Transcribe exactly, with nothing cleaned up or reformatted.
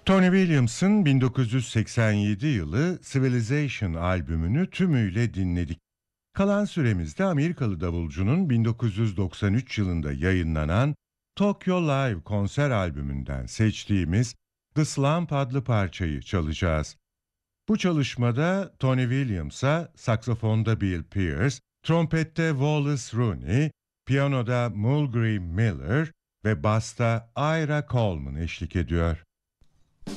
Tony Williams'ın bin dokuz yüz seksen yedi yılı Civilization albümünü tümüyle dinledik. Kalan süremizde Amerikalı davulcunun bin dokuz yüz doksan üç yılında yayınlanan Tokyo Live konser albümünden seçtiğimiz The Slump adlı parçayı çalacağız. Bu çalışmada Tony Williams'a saksafonda Bill Pierce, trompette Wallace Rooney, piyanoda Mulgrew Miller ve basta Ira Coleman eşlik ediyor.